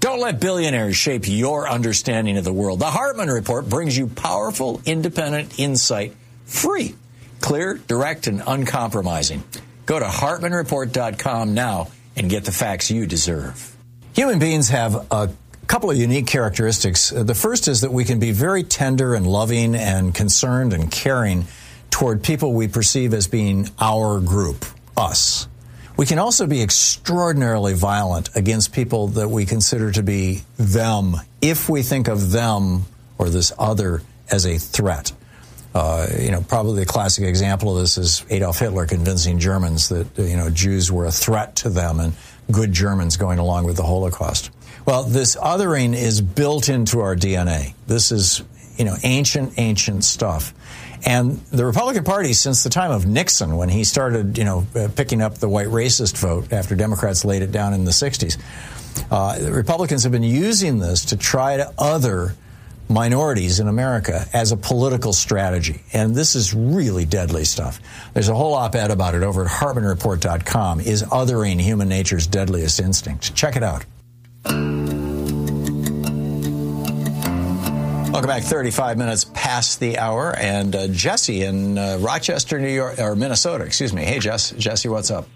Don't let billionaires shape your understanding of the world. The Hartman Report brings you powerful, independent insight, free, clear, direct, and uncompromising. Go to HartmanReport.com now and get the facts you deserve. Human beings have a couple of unique characteristics. The first is that we can be very tender and loving and concerned and caring toward people we perceive as being our group, us. We can also be extraordinarily violent against people that we consider to be them, if we think of them or this other as a threat. Probably the classic example of this is Adolf Hitler convincing Germans that, Jews were a threat to them and good Germans going along with the Holocaust. Well, this othering is built into our DNA. This is, ancient stuff. And the Republican Party, since the time of Nixon, when he started, picking up the white racist vote after Democrats laid it down in the 60s, the Republicans have been using this to try to other minorities in America as a political strategy. And this is really deadly stuff. There's a whole op-ed about it over at HartmanReport.com. Is othering human nature's deadliest instinct? Check it out. Welcome back. 35 minutes past the hour, and Jesse in Rochester, New York, or Minnesota, excuse me. Hey, Jesse, what's up?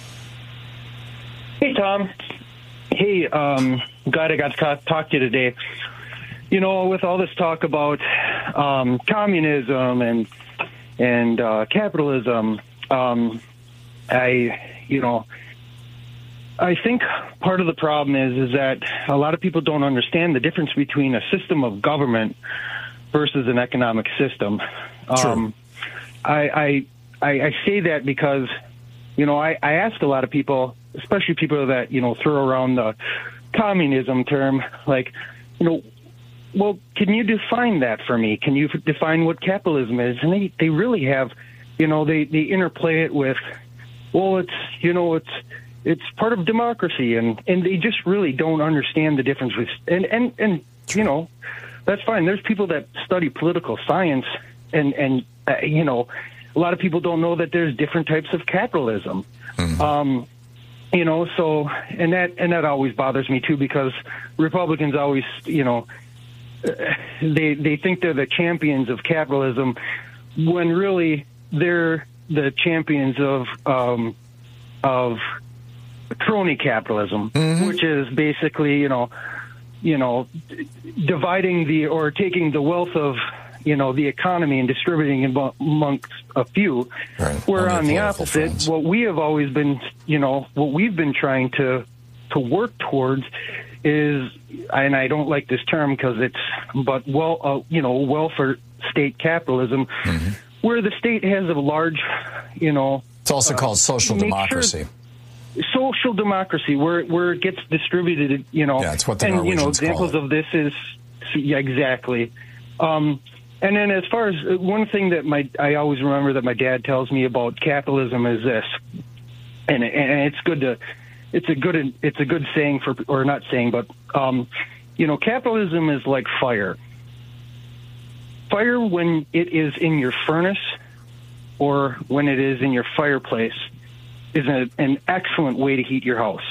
Hey, Tom. Hey, glad I got to talk to you today. With all this talk about communism and capitalism, I think part of the problem is that a lot of people don't understand the difference between a system of government versus an economic system. True. I say that because, I ask a lot of people, especially people that, throw around the communism term, like, well, can you define that for me? Can you define what capitalism is? And they really have, they interplay it with, well, it's part of democracy, and they just really don't understand the difference with, and that's fine. There's people that study political science, and a lot of people don't know that there's different types of capitalism. Mm-hmm. So and that always bothers me too, because Republicans always, they think they're the champions of capitalism when really they're the champions of crony capitalism, mm-hmm. which is basically, dividing or taking the wealth of, the economy and distributing it amongst a few. Right. Where on the opposite, friends. What we have always been, what we've been trying to work towards is, and I don't like this term welfare state capitalism, mm-hmm. where the state has a large, it's also called social democracy. Social democracy, where it gets distributed, Yeah, it's what the Norwegians examples call it. Of this is, yeah, exactly. And then as far as one thing that I always remember that my dad tells me about capitalism is this, and it's a good saying or not saying, but capitalism is like fire. Fire, when it is in your furnace or when it is in your fireplace, is an excellent way to heat your house.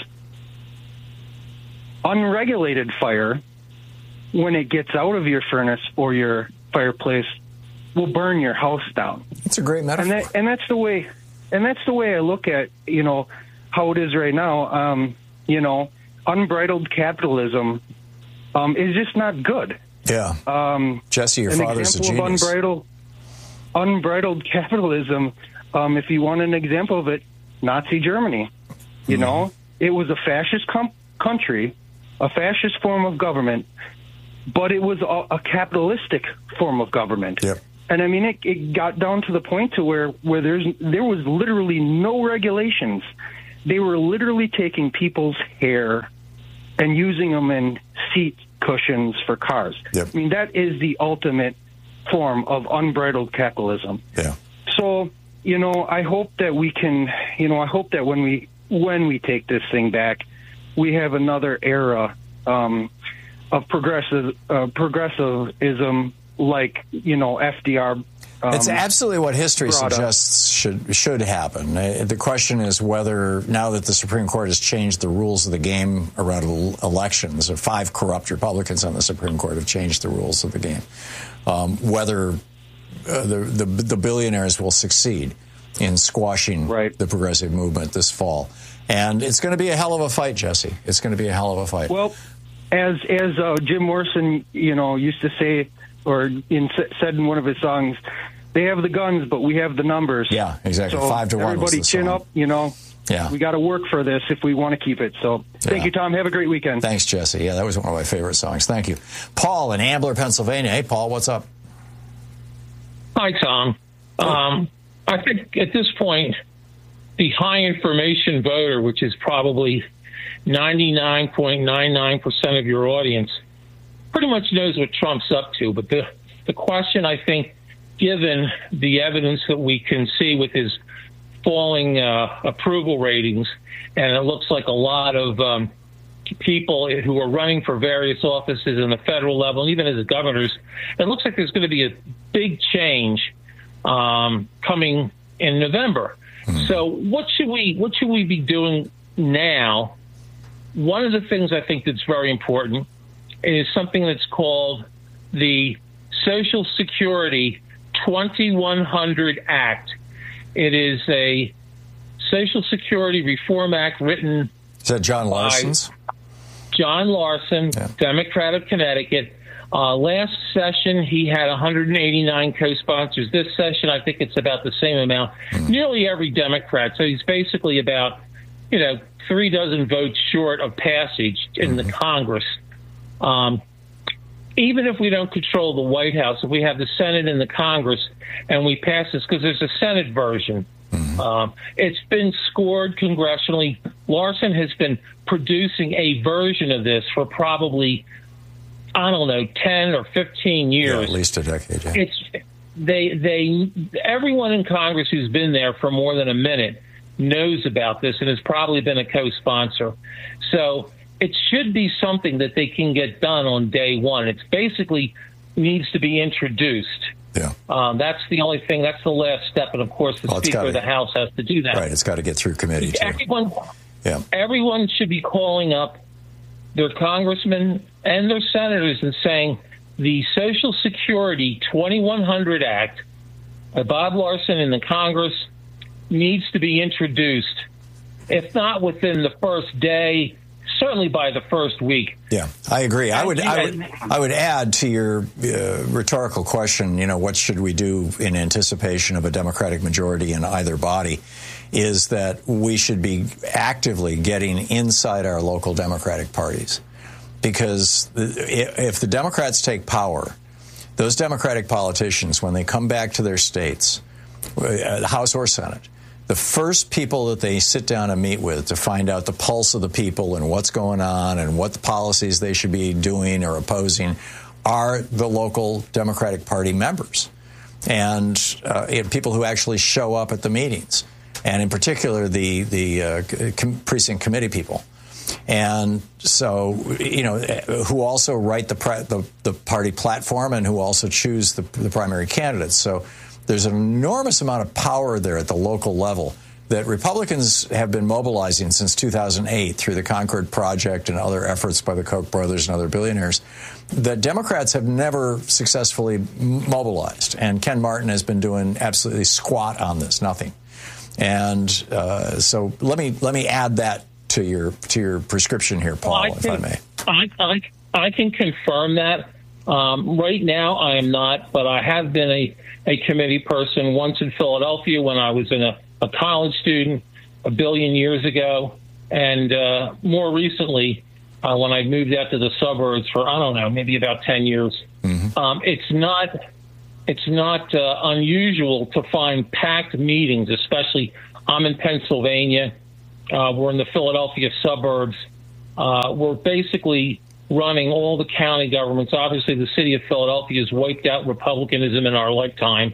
Unregulated fire, when it gets out of your furnace or your fireplace, will burn your house down. It's a great metaphor. And that's the way I look at, how it is right now. Unbridled capitalism is just not good. Yeah. Jesse, your father's a genius. An example of unbridled capitalism, if you want an example of it, Nazi Germany. Mm-hmm. It was a fascist country, a fascist form of government, but it was a capitalistic form of government. Yep. And I mean, it got down to the point to where there was literally no regulations. They were literally taking people's hair and using them in seat cushions for cars. Yep. I mean, that is the ultimate form of unbridled capitalism. Yeah. So, I hope that we can, I hope that when we take this thing back, we have another era of progressivism, like, FDR It's absolutely what history suggests should happen. The question is whether, now that the Supreme Court has changed the rules of the game around elections, 5 corrupt Republicans on the Supreme Court have changed the rules of the game, whether the billionaires will succeed in squashing the progressive movement this fall. And it's going to be a hell of a fight, Jesse. It's going to be a hell of a fight. Well, as Jim Morrison, used to say, or said in one of his songs, they have the guns, but we have the numbers. Yeah, exactly. So 5-1. Everybody chin up, Yeah. We got to work for this if we want to keep it. So thank you, Tom. Have a great weekend. Thanks, Jesse. Yeah, that was one of my favorite songs. Thank you. Paul in Ambler, Pennsylvania. Hey, Paul, what's up? Hi, Tom. I think at this point, the high information voter, which is probably 99.99% of your audience, pretty much knows what Trump's up to. But the question, I think, given the evidence that we can see with his falling approval ratings, and it looks like a lot of people who are running for various offices in the federal level, and even as governors, it looks like there's going to be a big change coming in November. So what should we be doing now? One of the things I think that's very important is something that's called the Social Security 2100 Act. It is a Social Security Reform Act written. Is that John Larson's? John Larson, Democrat of Connecticut. Last session, he had 189 co-sponsors. This session, I think it's about the same amount. Nearly every Democrat. So he's basically about, 3 dozen votes short of passage in the Congress. Even if we don't control the White House, if we have the Senate and the Congress and we pass this, because there's a Senate version, it's been scored congressionally. Larson has been producing a version of this for probably, 10 or 15 years. Yeah, at least a decade. Yeah. Everyone in Congress who's been there for more than a minute knows about this and has probably been a co-sponsor. So it should be something that they can get done on day one. It's basically needs to be introduced. Yeah. That's the only thing. That's the last step. And, of course, the Speaker of the House has to do that. Right. It's got to get through committee, too. Everyone should be calling up their congressmen and their senators and saying the Social Security 2100 Act by Bob Larson in the Congress needs to be introduced, if not within the first day, certainly by the first week. Yeah, I agree. I would add to your rhetorical question, what should we do in anticipation of a Democratic majority in either body, is that we should be actively getting inside our local Democratic parties. Because if the Democrats take power, those Democratic politicians, when they come back to their states, House or Senate, the first people that they sit down and meet with to find out the pulse of the people and what's going on and what the policies they should be doing or opposing are the local Democratic Party members and people who actually show up at the meetings, and in particular the precinct committee people. And so, who also write the party platform and who also choose the primary candidates. So there's an enormous amount of power there at the local level that Republicans have been mobilizing since 2008 through the Concord Project and other efforts by the Koch brothers and other billionaires that Democrats have never successfully mobilized. And Ken Martin has been doing absolutely squat on this, nothing. And so let me add that to your prescription here, Paul, if I may. I can confirm that. Right now, I am not, but I have been a committee person once in Philadelphia when I was a college student a billion years ago, and more recently when I moved out to the suburbs for, maybe about 10 years. It's not unusual to find packed meetings, especially I'm in Pennsylvania. We're in the Philadelphia suburbs. We're basically running all the county governments. Obviously, the city of Philadelphia has wiped out republicanism in our lifetime.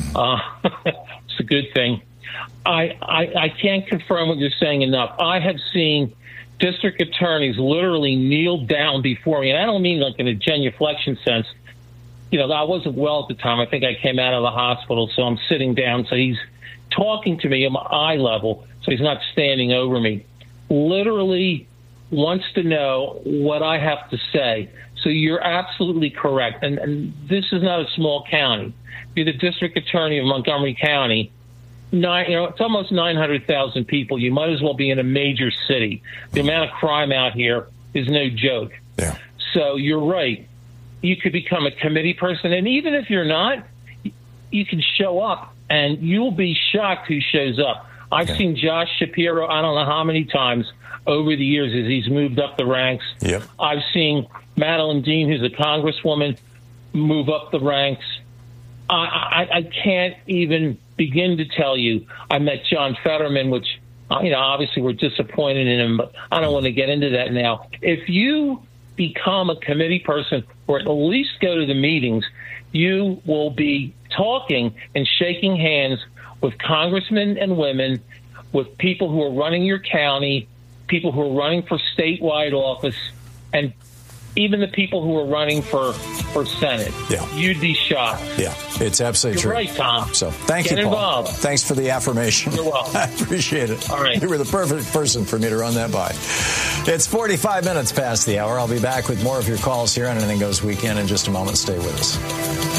It's a good thing. I can't confirm what you're saying enough. I have seen district attorneys literally kneel down before me, and I don't mean like in a genuflection sense. I wasn't well at the time. I think I came out of the hospital, so I'm sitting down. So he's talking to me at my eye level, so he's not standing over me. Literally wants to know what I have to say. So you're absolutely correct. And this is not a small county. You're the district attorney of Montgomery County. It's almost 900,000 people. You might as well be in a major city. The amount of crime out here is no joke. Yeah. So you're right. You could become a committee person, and even if you're not, you can show up, and you'll be shocked who shows up. I've seen Josh Shapiro, I don't know how many times over the years as he's moved up the ranks. Yep. I've seen Madeline Dean, who's a congresswoman, move up the ranks. I can't even begin to tell you. I met John Fetterman, which, obviously we're disappointed in him, but I don't want to get into that now. If you become a committee person or at least go to the meetings, you will be talking and shaking hands with congressmen and women, with people who are running your county, people who are running for statewide office, and even the people who are running for Senate. Yeah. You'd be shocked. Yeah, it's absolutely You're true. right, Tom. So thank Get you, Paul. involved. Thanks for the affirmation. You're welcome. I appreciate it. All right. You were the perfect person for me to run that by. It's 45 minutes past the hour. I'll be back with more of your calls here on Anything Goes Weekend in just a moment. Stay with us.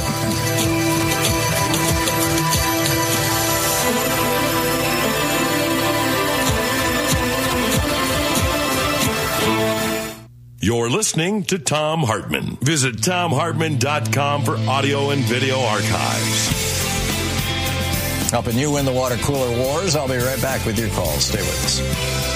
You're listening to Thom Hartmann. Visit ThomHartmann.com for audio and video archives. Helping you win the water cooler wars. I'll be right back with your calls. Stay with us.